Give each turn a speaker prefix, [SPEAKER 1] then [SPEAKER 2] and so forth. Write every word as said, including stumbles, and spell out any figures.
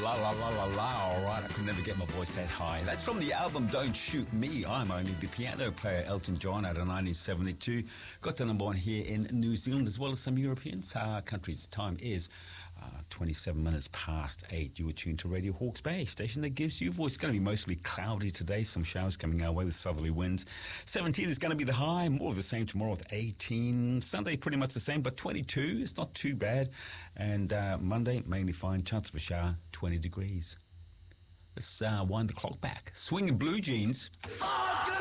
[SPEAKER 1] la la la la la. All right, I could never get my voice that high. That's from the album Don't Shoot Me. I'm only the piano player, Elton John, out of nineteen seventy-two. Got to number one here in New Zealand as well as some European uh, countries. The time is uh, twenty-seven minutes past eight. You are tuned to Radio Hawke's Bay, station that gives you a voice. It's going to be mostly cloudy today. Some showers coming our way with southerly winds. seventeen is going to be the high. More of the same tomorrow with eighteen. Sunday pretty much the same, but twenty-two. It's not too bad. And uh, Monday, mainly fine. Chance of a shower, twenty degrees. Let's uh, wind the clock back. Swinging Blue Jeans. For good.